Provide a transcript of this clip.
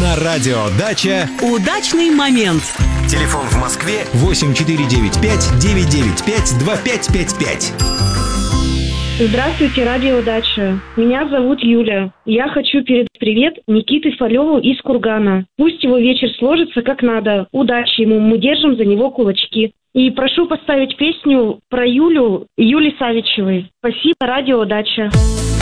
На радио «Дача» удачный момент. Телефон в Москве 8495-995-2555. Здравствуйте, радио «Дача». Меня зовут Юля. Я хочу передать привет Никите Фалеву из Кургана. Пусть его вечер сложится как надо. Удачи ему, мы держим за него кулачки. И прошу поставить песню про Юли Савичевой. Спасибо, радио «Дача».